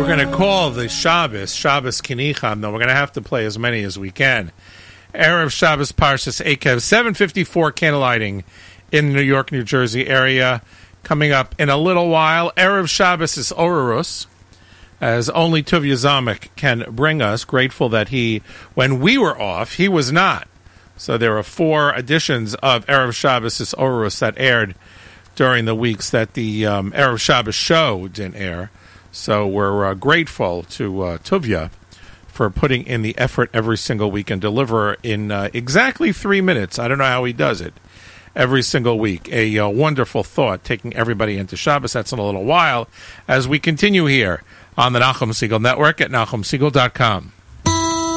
going to call the Shabbos Kinicham, though we're going to have to play as many as we can. Erev Shabbos Parshas Eikev, 7:54 candlelighting in the New York, New Jersey area. Coming up in a little while, Erev Shabbos is Ororus, as only Tuvia Zamek can bring us. Grateful that when we were off, he was not. So there are 4 editions of Erev Shabbos is Ororus that aired during the weeks that the Erev Shabbos show didn't air. So we're grateful to Tuvia for putting in the effort every single week and deliver in exactly 3 minutes. I don't know how he does it. Every single week. A wonderful thought, taking everybody into Shabbos. That's in a little while as we continue here on the Nachum Segal Network at NachumSegal.com.